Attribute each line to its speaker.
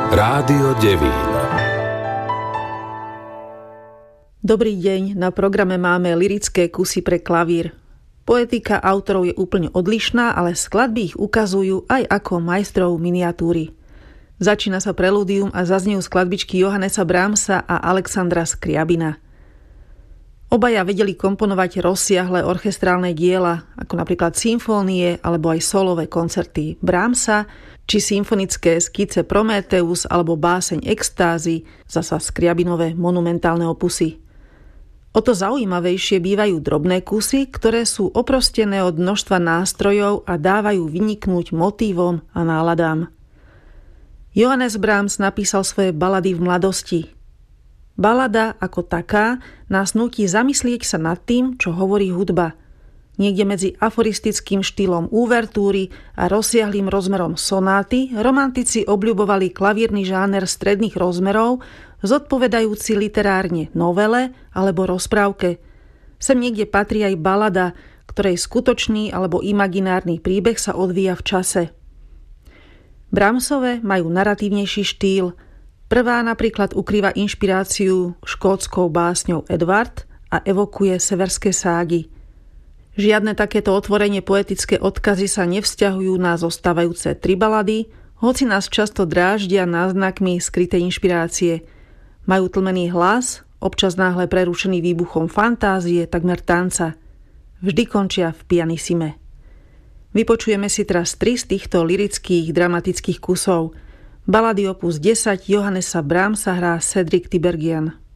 Speaker 1: Rádio Devín.
Speaker 2: Dobrý deň, na programe máme lyrické kusy pre klavír. Poetika autorov je úplne odlišná, ale skladby ich ukazujú aj ako majstrov miniatúry. Začína sa prelúdium a zaznejú skladbičky Johannesa Brahmsa a Alexandra Skriabina. Obaja vedeli komponovať rozsiahle orchestrálne diela, ako napríklad symfónie alebo aj solové koncerty Brahmsa, či symfonické skice Prometheus alebo báseň Extázy, zasa Skriabinové monumentálne opusy. O to zaujímavejšie bývajú drobné kusy, ktoré sú oprostené od množstva nástrojov a dávajú vyniknúť motívom a náladám. Johannes Brahms napísal svoje balady v mladosti. Balada ako taká nás núti zamyslieť sa nad tým, čo hovorí hudba. Niekde medzi aforistickým štýlom úvertúry a rozsiahlým rozmerom sonáty romantici obľubovali klavírny žáner stredných rozmerov, zodpovedajúci literárne novele alebo rozprávke. Sem niekde patrí aj balada, ktorej skutočný alebo imaginárny príbeh sa odvíja v čase. Brahmsove majú naratívnejší štýl. Prvá napríklad ukrýva inšpiráciu škótskou básňou Edward a evokuje severské ságy. Žiadne takéto otvorene poetické odkazy sa nevzťahujú na zostávajúce tri balady, hoci nás často dráždia náznakmi skrytej inšpirácie. Majú tlmený hlas, občas náhle prerušený výbuchom fantázie, takmer tanca. Vždy končia v pianissime. Vypočujeme si teraz 3 z týchto lyrických dramatických kusov. Balady opus 10 Johannesa Brahmsa hrá Cedric Tiberghien.